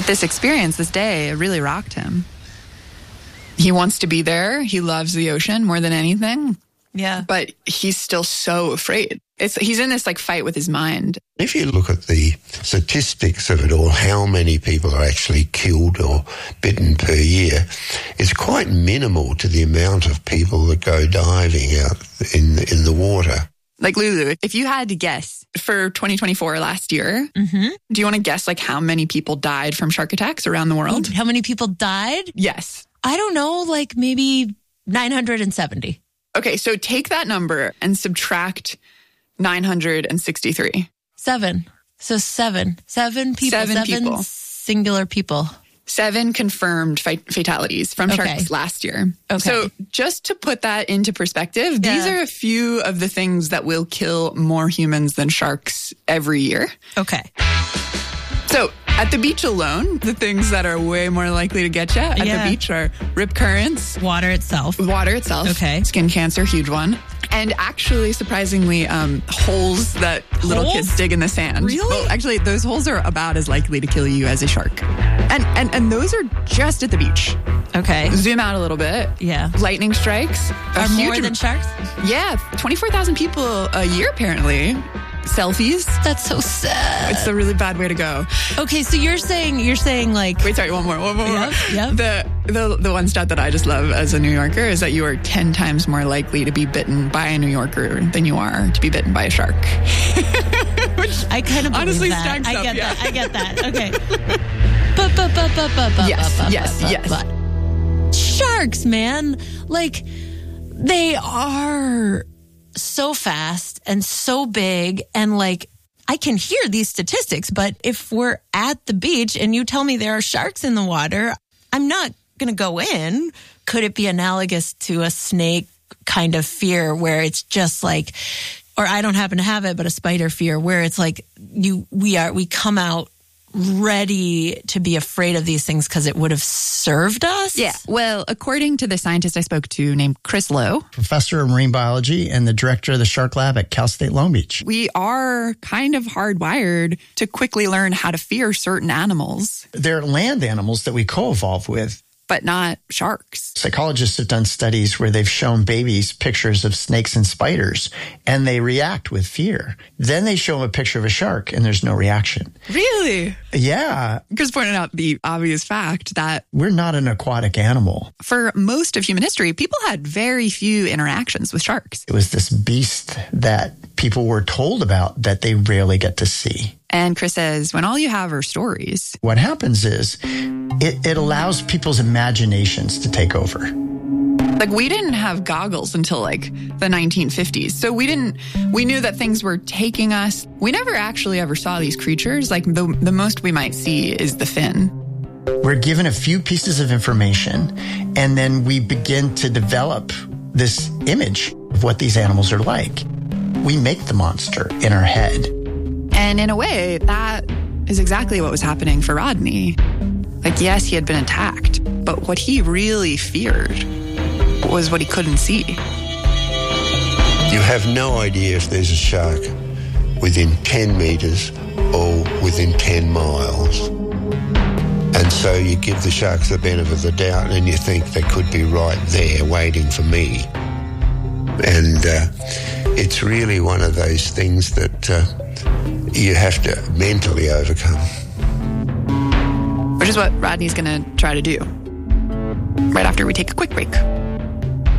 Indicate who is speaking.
Speaker 1: But this experience, this day, it really rocked him. He wants to be there. He loves the ocean more than anything.
Speaker 2: Yeah.
Speaker 1: But he's still so afraid. He's in this fight with his mind.
Speaker 3: If you look at the statistics of it all, how many people are actually killed or bitten per year, it's quite minimal to the amount of people that go diving out in the water.
Speaker 1: Lulu, if you had to guess for 2024 last year, do you want to guess how many people died from shark attacks around the world?
Speaker 2: How many people died?
Speaker 1: Yes.
Speaker 2: I don't know, maybe 970.
Speaker 1: Okay, so take that number and subtract 963.
Speaker 2: 7. So 7. 7 people.
Speaker 1: 7 people.
Speaker 2: Singular people.
Speaker 1: 7 confirmed fatalities from sharks last year.
Speaker 2: Okay.
Speaker 1: So just to put that into perspective, these are a few of the things that will kill more humans than sharks every year.
Speaker 2: Okay.
Speaker 1: So at the beach alone, the things that are way more likely to get you at the beach are rip currents.
Speaker 2: Water itself.
Speaker 1: Okay. Skin cancer, huge one. And actually, surprisingly, holes that little kids dig in the sand.
Speaker 2: Really?
Speaker 1: Well, actually, those holes are about as likely to kill you as a shark. And those are just at the beach.
Speaker 2: Okay.
Speaker 1: Zoom out a little bit.
Speaker 2: Yeah.
Speaker 1: Lightning strikes
Speaker 2: are more than sharks?
Speaker 1: Yeah. 24,000 people a year, apparently. Selfies.
Speaker 2: That's so sad.
Speaker 1: It's a really bad way to go.
Speaker 2: Okay, so you're saying
Speaker 1: Wait, sorry, one more.
Speaker 2: Yep.
Speaker 1: The one stat that I just love as a New Yorker is that you are 10 times more likely to be bitten by a New Yorker than you are to be bitten by a shark. Which
Speaker 2: I kind of
Speaker 1: honestly
Speaker 2: that.
Speaker 1: stacks up.
Speaker 2: I get that. Okay.
Speaker 1: Yes.
Speaker 2: Sharks, man. They are so fast and so big, and I can hear these statistics, but if we're at the beach and you tell me there are sharks in the water, I'm not going to go in. Could it be analogous to a snake kind of fear where it's just or I don't happen to have it, but a spider fear where it's we come out ready to be afraid of these things because it would have served us?
Speaker 1: Yeah. Well, according to the scientist I spoke to named Chris Lowe,
Speaker 4: professor of marine biology and the director of the Shark Lab at Cal State Long Beach,
Speaker 1: we are kind of hardwired to quickly learn how to fear certain animals.
Speaker 4: They're land animals that we co-evolve with,
Speaker 1: but not sharks.
Speaker 4: Psychologists have done studies where they've shown babies pictures of snakes and spiders, and they react with fear. Then they show them a picture of a shark, and there's no reaction.
Speaker 1: Really?
Speaker 4: Yeah.
Speaker 1: Chris pointed out the obvious fact that
Speaker 4: we're not an aquatic animal.
Speaker 1: For most of human history, people had very few interactions with sharks.
Speaker 4: It was this beast that people were told about that they rarely get to see.
Speaker 1: And Chris says, when all you have are stories,
Speaker 4: what happens is it allows people's imaginations to take over.
Speaker 1: We didn't have goggles until the 1950s. So we knew that things were taking us. We never actually ever saw these creatures. The most we might see is the fin.
Speaker 4: We're given a few pieces of information, and then we begin to develop this image of what these animals are like. We make the monster in our head.
Speaker 1: And in a way, that is exactly what was happening for Rodney. Yes, he had been attacked, but what he really feared was what he couldn't see.
Speaker 3: You have no idea if there's a shark within 10 meters or within 10 miles. And so you give the sharks the benefit of the doubt and you think they could be right there waiting for me. And it's really one of those things that you have to mentally overcome.
Speaker 1: Which is what Rodney's going to try to do right after we take a quick break.